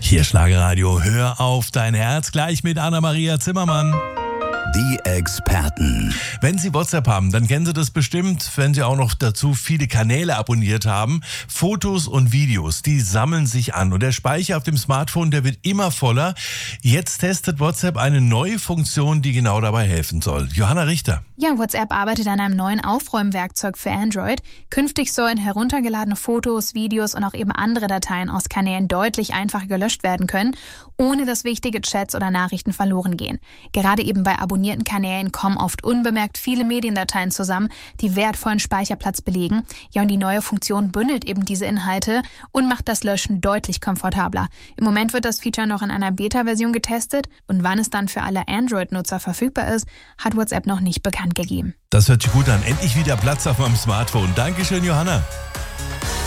Hier Schlagerradio, hör auf dein Herz, gleich mit Anna-Maria Zimmermann. Die Experten. Wenn Sie WhatsApp haben, dann kennen Sie das bestimmt, wenn Sie auch noch dazu viele Kanäle abonniert haben. Fotos und Videos, die sammeln sich an und der Speicher auf dem Smartphone, der wird immer voller. Jetzt testet WhatsApp eine neue Funktion, die genau dabei helfen soll. Johanna Richter. Ja, WhatsApp arbeitet an einem neuen Aufräumwerkzeug für Android. Künftig sollen heruntergeladene Fotos, Videos und auch eben andere Dateien aus Kanälen deutlich einfacher gelöscht werden können, ohne dass wichtige Chats oder Nachrichten verloren gehen. Gerade eben bei abonnierten Kanälen kommen oft unbemerkt viele Mediendateien zusammen, die wertvollen Speicherplatz belegen. Ja, und die neue Funktion bündelt eben diese Inhalte und macht das Löschen deutlich komfortabler. Im Moment wird das Feature noch in einer Beta-Version getestet und wann es dann für alle Android-Nutzer verfügbar ist, hat WhatsApp noch nicht bekannt gegeben. Das hört sich gut an. Endlich wieder Platz auf meinem Smartphone. Dankeschön, Johanna.